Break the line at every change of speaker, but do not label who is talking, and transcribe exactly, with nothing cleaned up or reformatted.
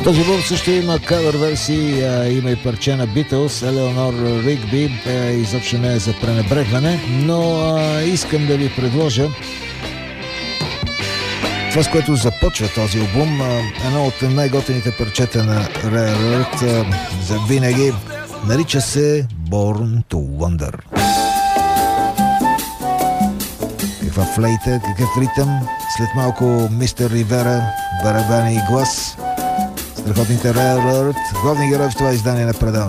Този албум също има кавър версии, има и парче на Beatles, Елеонор Ригби, изобщо не е за пренебрегване, но а, искам да ви предложа това, с което започва този албум, едно от най-готените парчета на Rare Earth за винаги, нарича се Born to Wonder. Каква флейта, какъв ритъм, след малко мистер Ривера, барабани и глас, страхотните Rare Earth, главни герой в това издание на предаването.